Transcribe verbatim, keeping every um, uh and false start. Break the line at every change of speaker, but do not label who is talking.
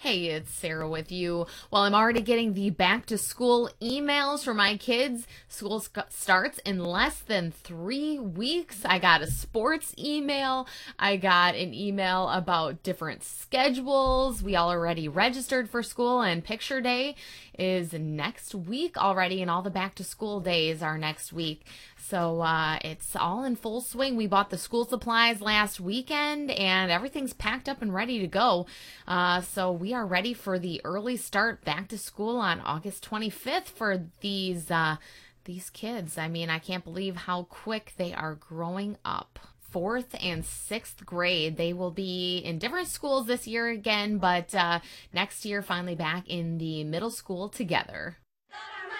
Hey, it's Sarah with you. Well, I'm already getting the back to school emails for my kids. School sc- starts in less than three weeks. I got a sports email. I got an email about different schedules. We all already registered for school, and picture day is next week already, and all the back to school days are next week. So uh, it's all in full swing. We bought the school supplies last weekend, and everything's packed up and ready to go. Uh, so we are ready for the early start back to school on August twenty-fifth for these uh, these kids. I mean, I can't believe how quick they are growing up. Fourth and sixth grade. They will be in different schools this year again, but uh, next year finally back in the middle school together.